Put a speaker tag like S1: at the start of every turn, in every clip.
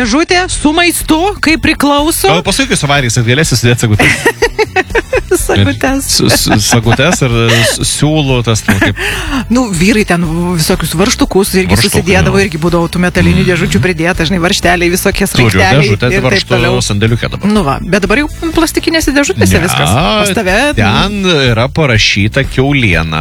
S1: dėžutė su maistu, kaip priklauso.
S2: O paskui, kai suvarys, galėsi sudėti sagutes. Sagutes ir siūlų tas.
S1: Vyrai ten visokius varštukus irgi susidėdavo, irgi būdavo tų metalinių dėžučių pridėta, žinai, varšteliai, visokie sraigteliai ir taip toliau.
S2: Sandėliukė dabar.
S1: Bet dabar jau plastikinėse dėžutėse viskas. Pas tave...
S2: Ten yra parašyta kiauliena.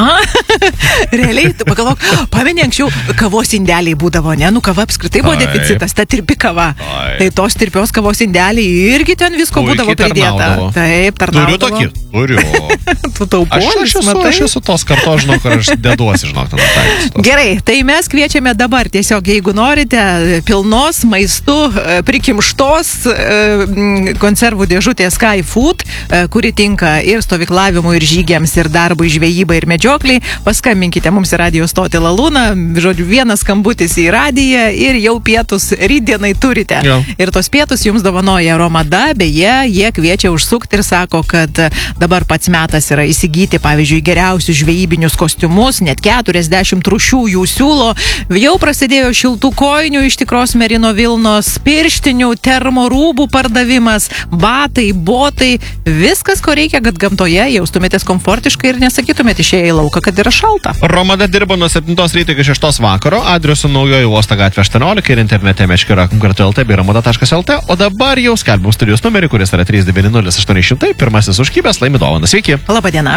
S1: Realiai, tu pagalvok, pameni, anksčiau kavos indeliai būdavo, ne? Kava apskritai buvo deficitas, ta tirpi kava. Tai tos tirpios kavos indeliai irgi ten visko būdavo pridėta. Taip, tarnaudavo.
S2: Turiu.
S1: Tu taupolis, matai?
S2: Aš esu tos kartos, žinau, kur aš deduosi, žinau.
S1: Gerai, tai mes kviečiame dabar tiesiog, jeigu norite, pilnos maistų prikimštos konservų dėžutės Sky Food, kuri tinka ir stovyklavimui, ir žygiams, ir darbui, žvejybai, ir medžiokliai. Paskambinkite mums į radijo stotį Lalūną, žodžiu, vienas skambutis į radiją ir jau pietus rytdienai turite.
S2: Jo. Ir
S1: tos pietus jums dovanoja Romada, beje, jie kviečia užsukti ir sako, kad dabar pats metas yra įsigyti, pavyzdžiui, geriausius žvejybinius kostiumus, net 40 rūšių jų siūlo. Jau prasidėjo šiltų kojinių iš tikros merino vilnos, pirštinių, termorūbų pardavimas, batai, botai, viskas, ko reikia, kad gamtoje jaustumėtės komfortiškai ir nesakytumėte išėję į lauką, kad yra šalta.
S2: Romada dirba nuo 7 ryto iki 6 vakaro, adresu Naujoji Uosto gatvė 18 ir internete meškera.lt bei romada.lt, o dabar jau skelbiu studijos numerį, kuris yra 390 pirmasis užkybęs laimi dovaną. Sveiki.
S1: Labą dieną.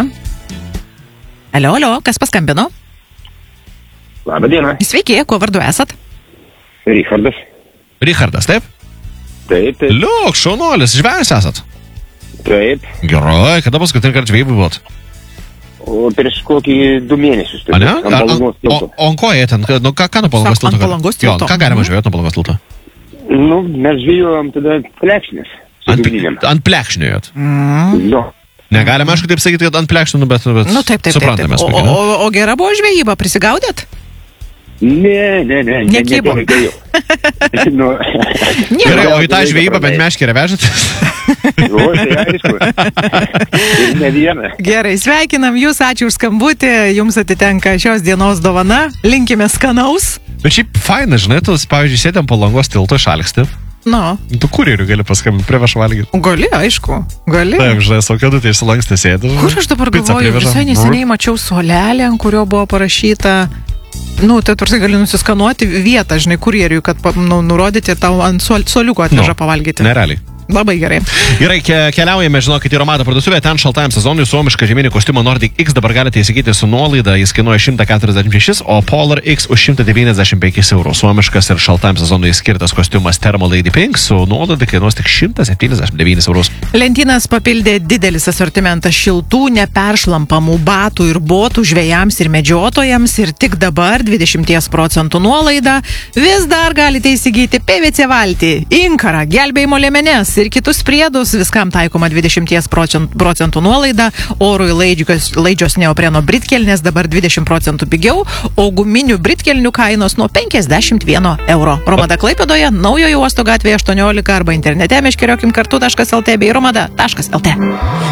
S1: Alio, kas paskambino?
S3: Labą dieną.
S1: Sveiki, kuo vardu esat?
S3: Richardas.
S2: Richardas, taip?
S3: Taip.
S2: Liuk, šaunuolis, žvejas esat?
S3: Taip.
S2: Gerai, kada paskutinį kartą žvejybų buvot?
S3: O prieš kokį 2 mėnesius.
S2: A ne?
S3: Ant Palangos tilto.
S2: O ko jie ten? Ką nuo Palangos tilto?
S1: Ant Palangos tilto.
S2: Ką galima žvejoti nuo Palangos tilto?
S3: Mes žvejojom tada plekšnės.
S2: Ant plekšnijot?
S3: Jo.
S2: Negalime, aišku, taip sakyti, kad ant plekšnių, bet
S1: taip.
S2: suprantame.
S1: O gera buvo žvejyba, prisigaudėt?
S3: Ne.
S1: Nekybo.
S2: Gerai, o į tą žvejybą bent meškerę vežat?
S3: O, tai aišku. Ir ne vieną.
S1: Gerai, sveikinam jūs, ačiū už skambutį, jums atitenka šios dienos dovana, linkime skanaus.
S2: Bet šiaip faina, žinai, tu, pavyzdžiui, sėdėm Palangos tilto šalksti. Tu kurjerių gali paskambinti, priveš valgyti.
S1: Gali, aišku, gali.
S2: Taip, žinai, savo kėdutė išsilankstė sėdė.
S1: Kur aš dabar galvoju, visai neseniai mačiau suolelį, ant kurio buvo parašyta, tai tarsi gali nusiskanuoti vietą, žinai, kurjeriui, kad nurodyti ir tau ant suoliuko atveža pavalgyti.
S2: Nerealiai.
S1: Labai gerai.
S2: Gerai, keliaujame, žinokit, į Romada parduotuvę, ten šaltajam sezonui suomišką žieminį kostiumą Nordic X dabar galite įsigyti su nuolaida, jis kainuoja 146, o Polar X už 195 eurų. Suomiškas ir šaltajam sezonui skirtas kostiumas Thermo Lady Pink su nuolaida kainuos tik 179 eurus.
S1: Lentynas papildė didelis asortimentas šiltų, neperšlampamų batų ir botų žvejams ir medžiotojams ir tik dabar 20% nuolaida vis dar galite įsigyti PVC valtį, inkarą, gelbėjimo liemenes ir kitus priedus, viskam taikoma 20% nuolaida, orui laidžios neopreno britkelnės dabar 20% pigiau, o guminių britkelnių kainos nuo 51 euro. Romada Klaipėdoje, Naujojo Uosto gatvėje 18 arba internete meškeriokim kartu.lt bei romada.lt.